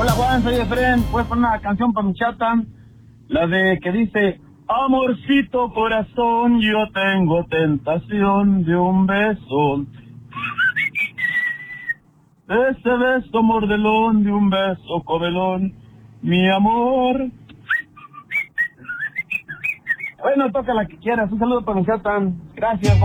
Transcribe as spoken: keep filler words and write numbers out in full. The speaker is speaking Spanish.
Hola Juan, soy Efren. ¿Puedes poner una canción para mi chata? La de que dice: amorcito corazón, yo tengo tentación de un beso. De ese beso mordelón, de un beso comelón, mi amor. Bueno, toca la que quieras. Un saludo para mi chata. Gracias.